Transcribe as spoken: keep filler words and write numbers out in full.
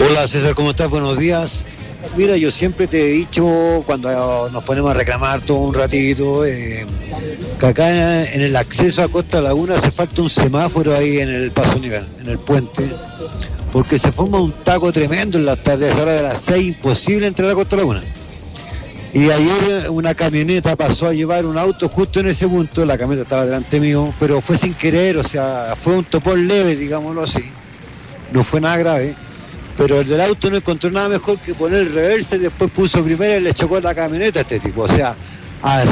Hola César, ¿cómo estás? Buenos días. Mira, yo siempre te he dicho, cuando nos ponemos a reclamar todo un ratito, eh, que acá en el acceso a Costa Laguna hace falta un semáforo ahí en el paso nivel, en el puente, porque se forma un taco tremendo en las tardes, a la hora de las seis, imposible entrar a Costa Laguna. Y ayer una camioneta pasó a llevar un auto justo en ese punto, la camioneta estaba delante mío, pero fue sin querer, o sea, fue un topón leve, digámoslo así, no fue nada grave. Pero el del auto no encontró nada mejor que poner el reversa y después puso primera y le chocó la camioneta a este tipo. O sea,